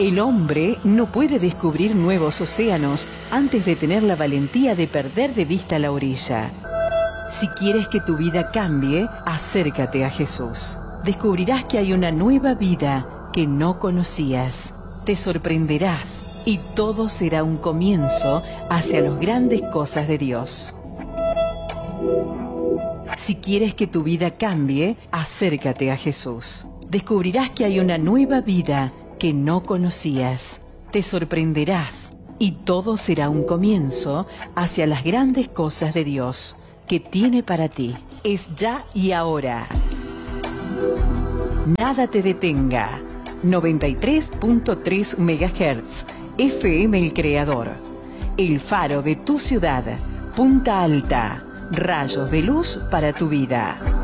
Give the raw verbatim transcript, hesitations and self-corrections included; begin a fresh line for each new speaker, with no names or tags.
El hombre no puede descubrir nuevos océanos antes de tener la valentía de perder de vista la orilla. Si quieres que tu vida cambie, acércate a Jesús. Descubrirás que hay una nueva vida que no conocías. Te sorprenderás y todo será un comienzo hacia las grandes cosas de Dios. Si quieres que tu vida cambie, acércate a Jesús. Descubrirás que hay una nueva vida que no conocías. Te sorprenderás y todo será un comienzo hacia las grandes cosas de Dios que tiene para ti. Es ya y ahora. Nada te detenga. noventa y tres punto tres megahertz, F M El Creador. El faro de tu ciudad. Punta Alta. Rayos de luz para tu vida.